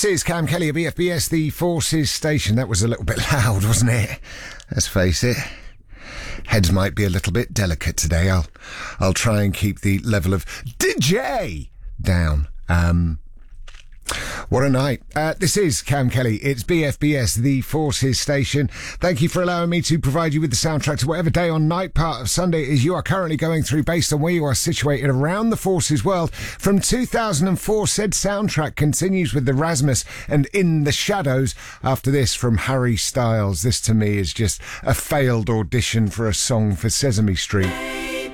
is Cam Kelly of BFBS, the Forces station. That was a little bit loud, wasn't it? Let's face it. Heads might be a little bit delicate today. I'll try and keep the level of DJ down. What a night. This is Cam Kelly. It's BFBS, the Forces station. Thank you for allowing me to provide you with the soundtrack to whatever day or night part of Sunday it is you are currently going through based on where you are situated around the Forces world. From 2004, said soundtrack continues with the Rasmus and In the Shadows. After this, from Harry Styles. This to me is just a failed audition for a song for Sesame Street.